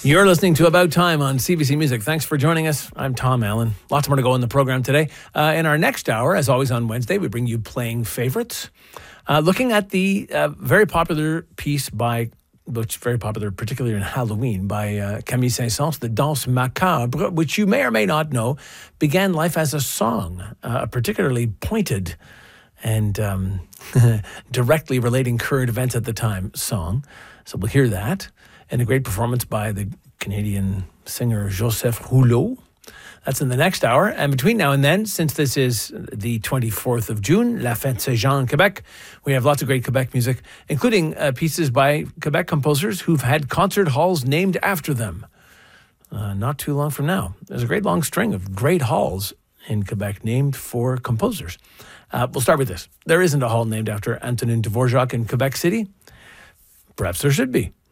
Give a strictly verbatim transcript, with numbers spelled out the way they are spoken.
You're listening to About Time on C B C Music. Thanks for joining us. I'm Tom Allen. Lots more to go in the program today. Uh, in our next hour, as always on Wednesday, we bring you Playing Favorites. Uh, looking at the uh, very popular piece by, which is very popular particularly in Halloween, by uh, Camille Saint-Saëns, the Danse Macabre, which you may or may not know, began life as a song, uh, a particularly pointed and um, directly relating current events at the time song. So we'll hear that. And a great performance by the Canadian singer Joseph Rouleau. That's in the next hour. And between now and then, since this is the twenty-fourth of June, La Fête Saint-Jean in Quebec, we have lots of great Quebec music, including uh, pieces by Quebec composers who've had concert halls named after them. Uh, not too long from now. There's a great long string of great halls in Quebec named for composers. Uh, we'll start with this. There isn't a hall named after Antonin Dvorak in Quebec City. Perhaps there should be.